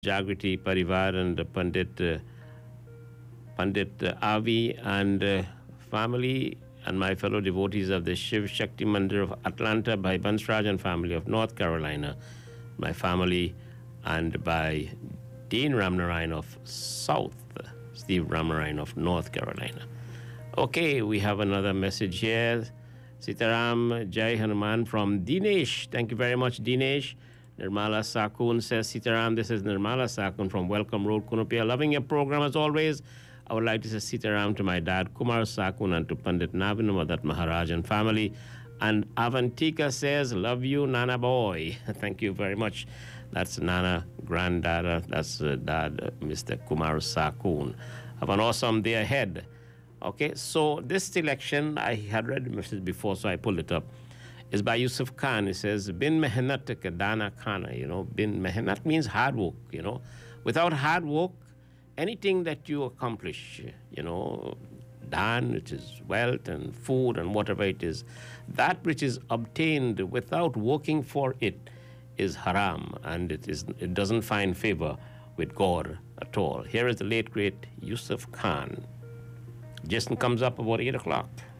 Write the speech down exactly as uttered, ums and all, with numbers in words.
Jagriti Parivar and Pandit uh, Pandit uh, Avi and uh, family and my fellow devotees of the Shiv Shakti Mandir of Atlanta, by Bansraj and family of North Carolina, my family, and by Dean Ramnarayan of South, Steve Ramnarayan of North Carolina. Okay, we have another message here. Sitaram Jai Hanuman from Dinesh. Thank you very much, Dinesh. Nirmala Sakun says, Sitaram, this is Nirmala Sakun from Welcome Road, Kunupia. Loving your program as always. I would like to say Sitaram to my dad, Kumar Sakun, and to Pandit Navinamat Maharaj and family. And Avantika says, love you, Nana boy. Thank you very much. That's Nana, granddad. That's uh, dad, uh, Mister Kumar Sakun. Have an awesome day ahead. Okay, so this selection, I had read the message before, so I pulled it up, is by Yusuf Khan. It says, Bin mehnat ke dana khana, you know, bin mehnat means hard work, you know. Without hard work, anything that you accomplish, you know, dan, which is wealth and food and whatever it is, that which is obtained without working for it is haram, and it is it doesn't find favor with God at all. Here is the late, great Yusuf Khan. Jason comes up about eight o'clock.